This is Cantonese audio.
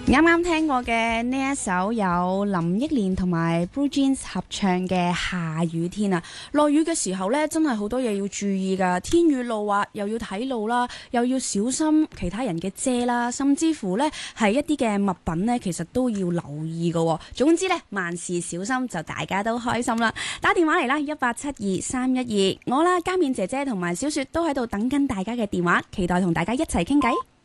啱啱聽過嘅呢一首有林憶蓮同埋 Blue Jeans 合唱嘅《下雨天》啊，落雨嘅時候呢，真係好多嘢要注意噶。天雨路滑，又要睇路啦，又要小心其他人嘅遮啦，甚至乎呢係一啲嘅物品呢，其實都要留意噶。總之呢，萬事小心就大家都開心啦。打電話嚟啦，1872-312，我啦，嘉冕姐姐同埋小雪都喺度等緊大家嘅電話，期待同大家一齊傾偈。